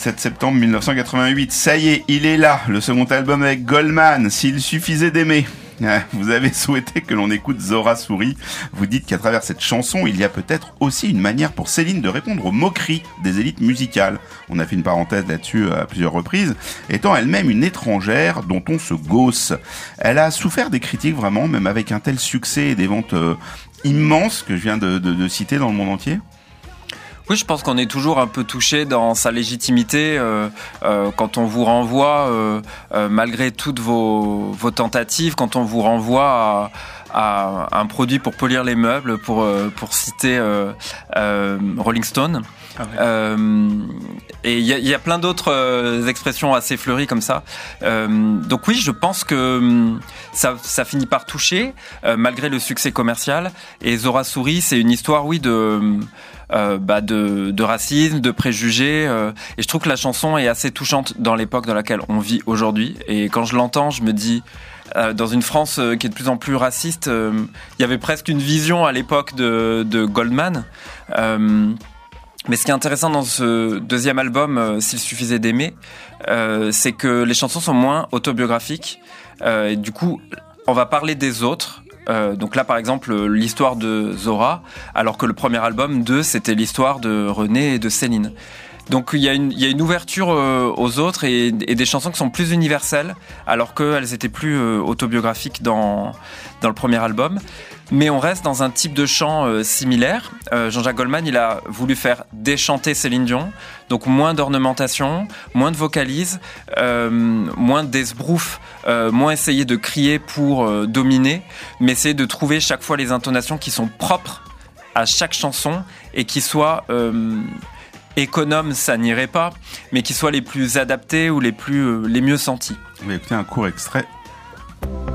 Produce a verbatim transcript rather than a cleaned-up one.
dix-sept septembre mille neuf cent quatre-vingt-huit. Ça y est, il est là, le second album avec Goldman, S'il suffisait d'aimer. Vous avez souhaité que l'on écoute Zora Souris. Vous dites qu'à travers cette chanson, il y a peut-être aussi une manière pour Céline de répondre aux moqueries des élites musicales. On a fait une parenthèse là-dessus à plusieurs reprises. Étant elle-même une étrangère dont on se gausse. Elle a souffert des critiques vraiment, même avec un tel succès et des ventes euh, immenses que je viens de, de, de citer dans le monde entier. Oui, je pense qu'on est toujours un peu touché dans sa légitimité euh, euh, quand on vous renvoie, euh, euh, malgré toutes vos, vos tentatives, quand on vous renvoie à, à un produit pour polir les meubles, pour, euh, pour citer euh, euh, Rolling Stone. Ah ouais. euh, et il y, y a plein d'autres euh, expressions assez fleuries comme ça. Euh, donc oui, je pense que ça, ça finit par toucher, euh, malgré le succès commercial. Et Zora Souris, c'est une histoire, oui, de... Euh, bah de, de racisme, de préjugés, euh, et je trouve que la chanson est assez touchante dans l'époque dans laquelle on vit aujourd'hui. Et quand je l'entends, je me dis, euh, dans une France euh, qui est de plus en plus raciste, euh, il y avait presque une vision à l'époque de, de Goldman. Euh, mais ce qui est intéressant dans ce deuxième album, euh, S'il suffisait d'aimer, euh, c'est que les chansons sont moins autobiographiques. Euh, et du coup, on va parler des autres. Euh, donc là, par exemple, l'histoire de Zora, alors que le premier album, deux, c'était l'histoire de René et de Céline. Donc il y a une, il y a une ouverture euh, aux autres et, et des chansons qui sont plus universelles, alors qu'elles étaient plus euh, autobiographiques dans, dans le premier album. Mais on reste dans un type de chant euh, similaire. Euh, Jean-Jacques Goldman, il a voulu faire déchanter Céline Dion, donc moins d'ornementation, moins de vocalises, euh, moins d'esbrouf, euh, moins essayer de crier pour euh, dominer, mais essayer de trouver chaque fois les intonations qui sont propres à chaque chanson et qui soient euh, économes, ça n'irait pas, mais qui soient les plus adaptées ou les plus euh, les mieux senties. On va écouter un court extrait.